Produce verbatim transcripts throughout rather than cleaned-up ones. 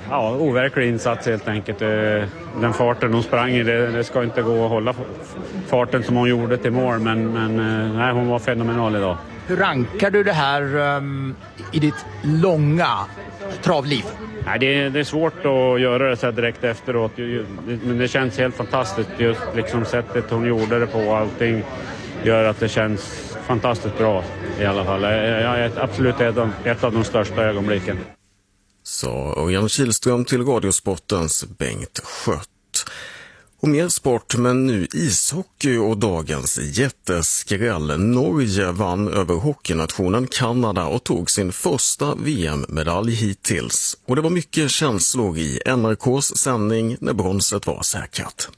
ja, overklig insats helt enkelt. Den farten hon sprang i, det, det ska inte gå att hålla farten som hon gjorde till mål, men, men nej, hon var fenomenal idag. Hur rankar du det här um, i ditt långa travliv? Nej, det, är, det är svårt att göra det så här direkt efteråt, men det känns helt fantastiskt just liksom sättet hon gjorde det på. Allting gör att det känns fantastiskt bra i alla fall. Jag är absolut ett av, ett av de största ögonblicken. Så Örjan Kihlström till Radiosportens Bengt Skött. Och mer sport, men nu ishockey och dagens jätteskräll. Norge vann över hockeynationen Kanada och tog sin första V M-medalj hittills. Och det var mycket känslor i N R K:s sändning när bronset var säkrat.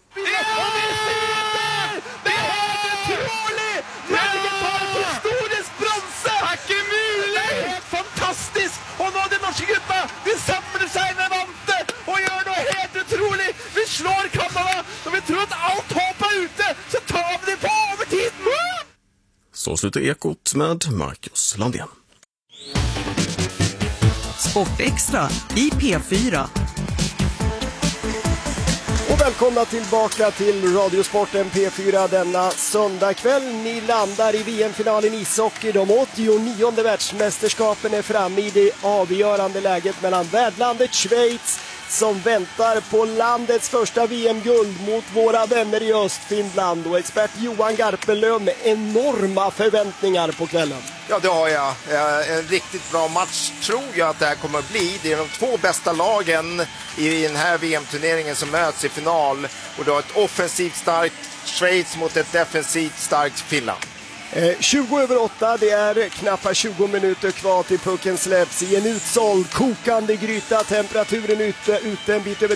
Vi samlar sig när vante och gör något helt otroligt. Vi slår Kanada och vi tror att allt hoppar ute, så tar vi det på övertid. Så slutar Ekot med Marcus Landén. Sportextra i P fyra. Och välkomna tillbaka till Radiosporten P fyra denna söndagkväll. Ni landar i V M-finalen i ishockey. De åttionionde världsmästerskapen är framme i det avgörande läget mellan värdlandet Schweiz, som väntar på landets första V M-guld, mot våra vänner i Östfinland, och expert Johan Garpenlöv med enorma förväntningar på kvällen. Ja, det har jag. En riktigt bra match tror jag att det här kommer att bli. Det är de två bästa lagen i den här V M-turneringen som möts i final. Och du har ett offensivt starkt Schweiz mot ett defensivt starkt Finland. Eh, tjugo över åtta, det är knappt tjugo minuter kvar till pucken släpps i en utsåld kokande gryta. Temperaturen ute, ute en bit över